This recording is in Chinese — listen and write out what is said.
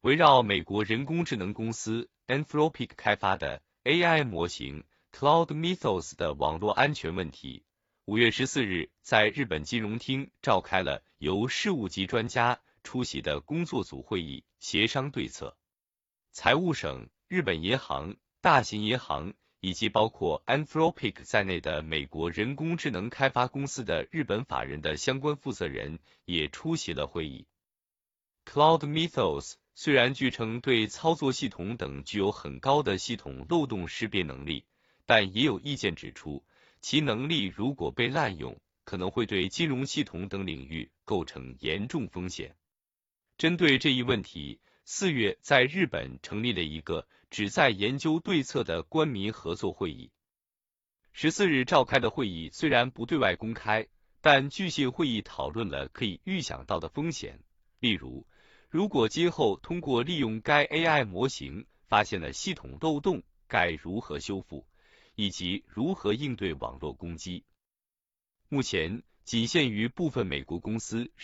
围绕美国人工智能公司 Anthropic 开发的 AI 模型 Cloud Mythos 的网络安全问题，5月14日在日本金融厅召开了由事务级专家出席的工作组会议，协商对策。财务省、日本银行、大型银行以及包括 Anthropic 在内的美国人工智能开发公司的日本法人的相关负责人也出席了会议。Cloud Mythos 虽然据称对操作系统等具有很高的系统漏洞识别能力，但也有意见指出，其能力如果被滥用，可能会对金融系统等领域构成严重风险。针对这一问题，4月在日本成立了一个旨在研究对策的官民合作会议。14日召开的会议虽然不对外公开，但据信会议讨论了可以预想到的风险，例如，如果今后通过利用该 AI 模型发现了系统漏洞，该如何修复，以及如何应对网络攻击。目前，仅限于部分美国公司